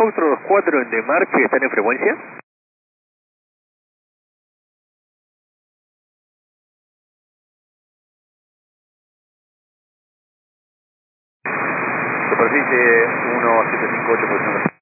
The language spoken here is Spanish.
Foxtrot 4 en demarche, ¿están en frecuencia? Superficie 1758, posición